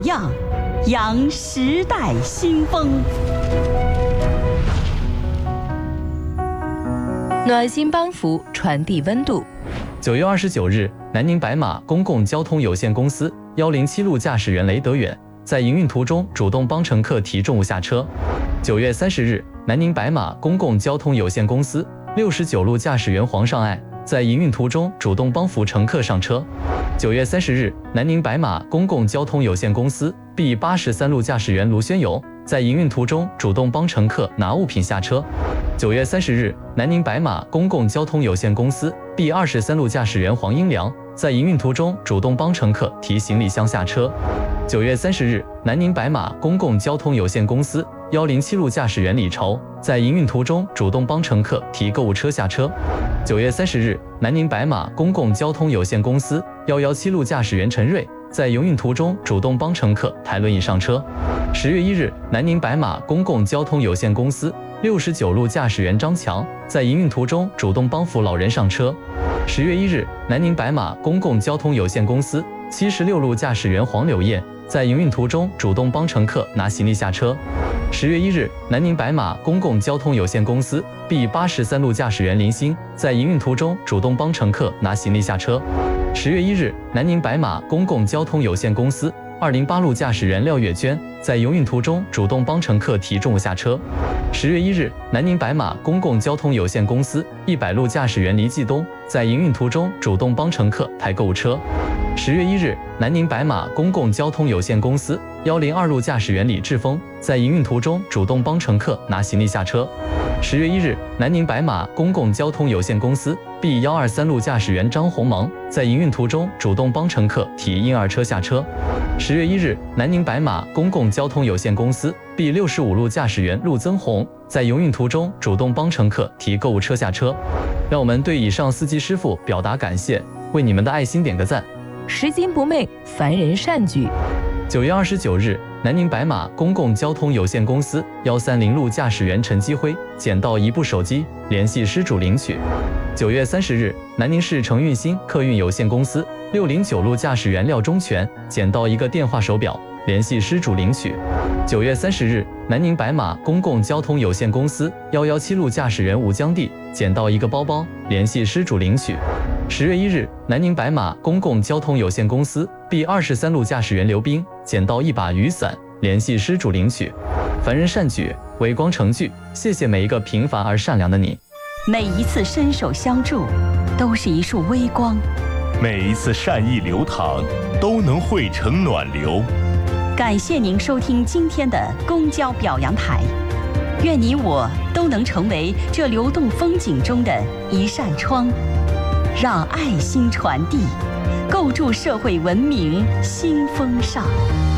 扬时代新风。 暖心帮扶，传递温度。 9月29日，南宁白马公共交通有限公司107路驾驶员雷德远在营运途中主动帮乘客提重物下车。9月30日，南宁白马公共交通有限公司69路驾驶员黄尚爱在营运途中主动帮扶乘客上车。9月30日，南宁白马公共交通有限公司 B83路驾驶员卢宣勇在营运途中主动帮乘客拿物品下车。9月30日，南宁白马公共交通有限公司 B23路驾驶员黄英良在营运途中主动帮乘客提行李箱下车。9月30日，南宁白马公共交通有限公司107路驾驶员李筹在营运途中主动帮乘客提购物车下车。9月30日，南宁白马公共交通有限公司117路驾驶员陈瑞在营运途中主动帮乘客抬轮椅上车。10月1日，南宁白马公共交通有限公司69路驾驶员张强在营运途中主动帮扶老人上车。10月1日，南宁白马公共交通有限公司76路驾驶员黄柳燕在营运途中主动帮乘客拿行李下车。10月1日，南宁白马公共交通有限公司 B83路驾驶员林鑫在营运途中主动帮乘客拿行李下车。10月1日，南宁白马公共交通有限公司208路驾驶员廖月娟在营运途中主动帮乘客提重物下车。10月1日，南宁白马公共交通有限公司100路驾驶员黎继东在营运途中主动帮乘客抬购物车。10月1日，南宁白马公共交通有限公司102路驾驶员李志峰在营运途中主动帮乘客拿行李下车。10月1日，南宁白马公共交通有限公司 B123路驾驶员张红芒在营运途中主动帮乘客提婴儿车下车。10月1日，南宁白马公共交通有限公司 B65路驾驶员陆增红在营运途中主动帮乘客提购物车下车。让我们对以上司机师傅表达感谢，为你们的爱心点个赞。 拾金不昧，凡人善举。 9月29日，南宁白马公共交通有限公司130路驾驶员陈基辉捡到一部手机，联系失主领取。9月30日，南宁市承运新客运有限公司609路驾驶员廖忠全捡到一个电话手表，联系失主领取。9月30日，南宁白马公共交通有限公司117路驾驶员吴江地捡到一个包包，联系失主领取。10月1日，南宁白马公共交通有限公司 B23路驾驶员刘斌捡到一把雨伞，联系失主领取。凡人善举，微光成炬，谢谢每一个平凡而善良的你。 每一次伸手相助，都是一束微光； 每一次善意流淌，都能汇成暖流。 感谢您收听今天的公交表扬台，愿你我都能成为这流动风景中的一扇窗，让爱心传递，构筑社会文明新风尚。